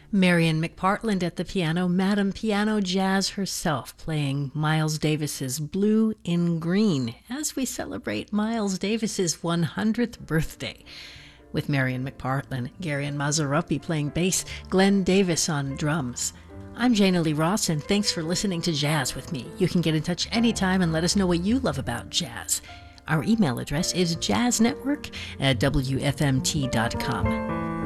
Marian McPartland at the piano, Madame Piano Jazz herself, playing Miles Davis's Blue in Green as we celebrate Miles Davis's 100th birthday. With Marian McPartland, Garion Mazzaropi playing bass, Glenn Davis on drums. I'm Jana Lee Ross, and thanks for listening to Jazz with me. You can get in touch anytime and let us know what you love about jazz. Our email address is jazznetwork@wfmt.com.